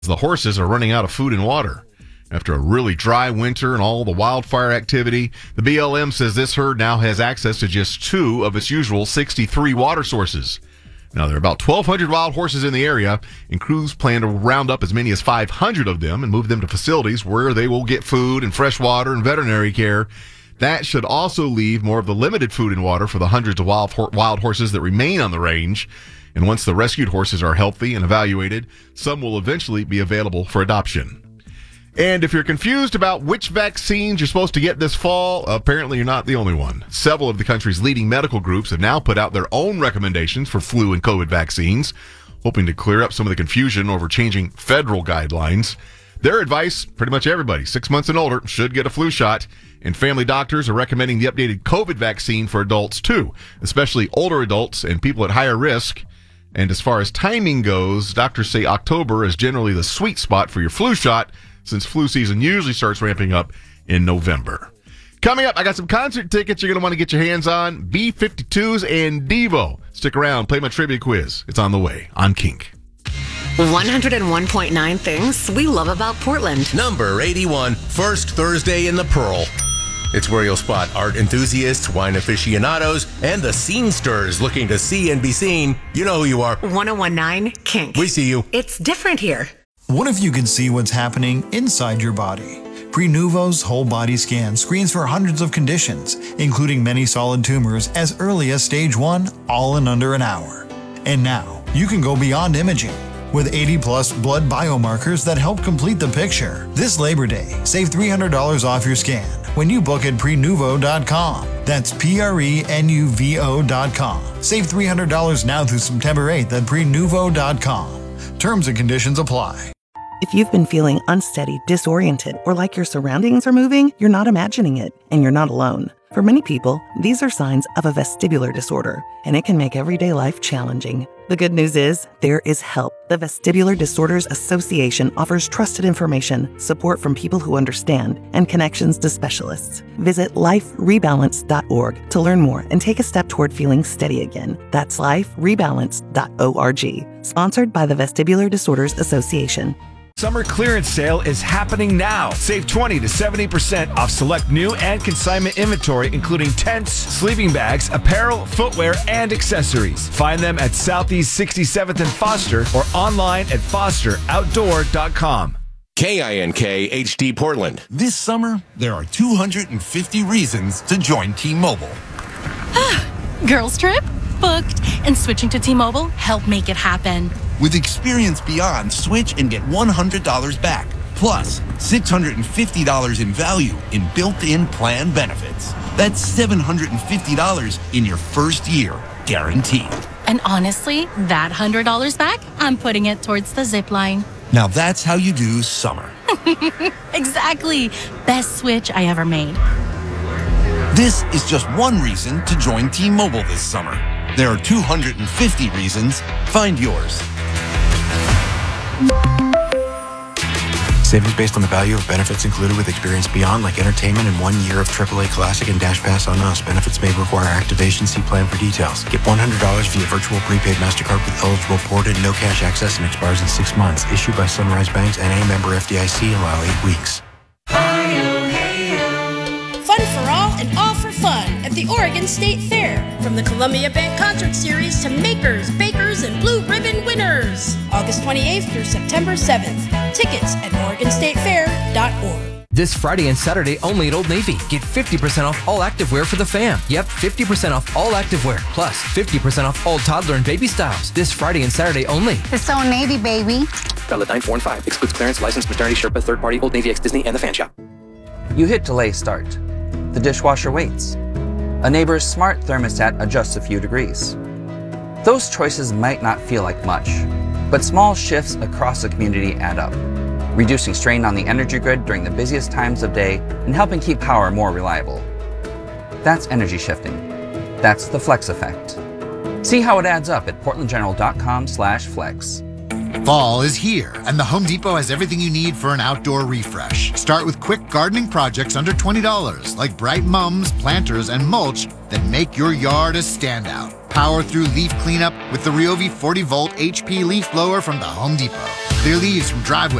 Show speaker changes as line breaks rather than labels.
The horses are running out of food and water. After a really dry winter and all the wildfire activity, the BLM says this herd now has access to just 2 of its usual 63 water sources. Now, there are about 1,200 wild horses in the area, and crews plan to round up as many as 500 of them and move them to facilities where they will get food and fresh water and veterinary care. That should also leave more of the limited food and water for the hundreds of wild horses that remain on the range. And once the rescued horses are healthy and evaluated, some will eventually be available for adoption. And if you're confused about which vaccines you're supposed to get this fall, apparently you're not the only one. Several of the country's leading medical groups have now put out their own recommendations for flu and COVID vaccines, hoping to clear up some of the confusion over changing federal guidelines. Their advice, pretty much everybody 6 months and older should get a flu shot, and family doctors are recommending the updated COVID vaccine for adults too, especially older adults and people at higher risk. And as far as timing goes, doctors say October is generally the sweet spot for your flu shot, since flu season usually starts ramping up in November. Coming up, I got some concert tickets you're going to want to get your hands on. B-52s and Devo. Stick around, play my trivia quiz. It's on the way on Kink.
101.9 things we love about Portland.
Number 81, First Thursday in the Pearl. It's where you'll spot art enthusiasts, wine aficionados, and the scenesters looking to see and be seen. You know who you are.
101.9 Kink.
We see you.
It's different here.
What if you could see what's happening inside your body? Prenuvo's whole body scan screens for hundreds of conditions, including many solid tumors as early as stage 1, all in under an hour. And now, you can go beyond imaging with 80-plus blood biomarkers that help complete the picture. This Labor Day, save $300 off your scan when you book at Prenuvo.com. That's Prenuvo.com. Save $300 now through September 8th at Prenuvo.com. Terms and conditions apply.
If you've been feeling unsteady, disoriented, or like your surroundings are moving, you're not imagining it, and you're not alone. For many people, these are signs of a vestibular disorder, and it can make everyday life challenging. The good news is, there is help. The Vestibular Disorders Association offers trusted information, support from people who understand, and connections to specialists. Visit liferebalance.org to learn more and take a step toward feeling steady again. That's liferebalance.org. Sponsored by the Vestibular Disorders Association.
Summer clearance sale is happening now. Save 20 to 70% off select new and consignment inventory, including tents, sleeping bags, apparel, footwear, and accessories. Find them at Southeast 67th and Foster or online at fosteroutdoor.com.
KINK HD Portland.
This summer, there are 250 reasons to join T-Mobile.
Girls trip? Booked. And switching to T-Mobile helped make it happen.
With Experience Beyond, switch and get $100 back. Plus, $650 in value in built-in plan benefits. That's $750 in your first year, guaranteed.
And honestly, that $100 back, I'm putting it towards the zip line.
Now that's how you do summer.
Exactly. Best switch I ever made.
This is just one reason to join T-Mobile this summer. There are 250 reasons. Find yours.
Savings based on the value of benefits included with Experience Beyond, like entertainment and 1 year of AAA Classic and Dash Pass on us. Benefits may require activation. See plan for details. Get $100 via virtual prepaid MasterCard with eligible ported, no cash access, and expires in 6 months. Issued by Sunrise Banks and a member FDIC. Allow 8 weeks.
Fun for all and all for fun at the Oregon State Fair. From the Columbia Band Concert Series to makers, bakers, and blue ribbon winners. August 28th through September 7th. Tickets at OregonStateFair.org.
This Friday and Saturday only at Old Navy. Get 50% off all activewear for the fam. Yep, 50% off all activewear. Plus 50% off all toddler and baby styles. This Friday and Saturday only.
It's Old Navy, baby.
Valid 9, 4, and 5. Excludes clearance, licensed maternity, Sherpa, third party, Old Navy, ex-Disney, and the fan shop.
You hit delay start. The dishwasher waits. A neighbor's smart thermostat adjusts a few degrees. Those choices might not feel like much, but small shifts across the community add up, reducing strain on the energy grid during the busiest times of day and helping keep power more reliable. That's energy shifting. That's the Flex effect. See how it adds up at portlandgeneral.com/flex.
Fall is here, and the Home Depot has everything you need for an outdoor refresh. Start with quick gardening projects under $20, like bright mums, planters, and mulch that make your yard a standout. Power through leaf cleanup with the Ryobi 40-volt HP leaf blower from the Home Depot. clear leaves from driveways.